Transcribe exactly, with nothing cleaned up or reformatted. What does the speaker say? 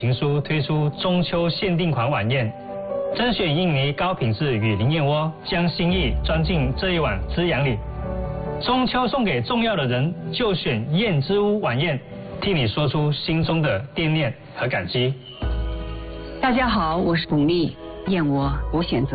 行书推出中秋限定款晚宴，甄选印尼高品质雨林燕窝，将心意装进这一碗滋养里。中秋送给重要的人，就选燕之屋晚宴，替你说出心中的惦念和感激。 大家好，我是巩俐，燕窝我选择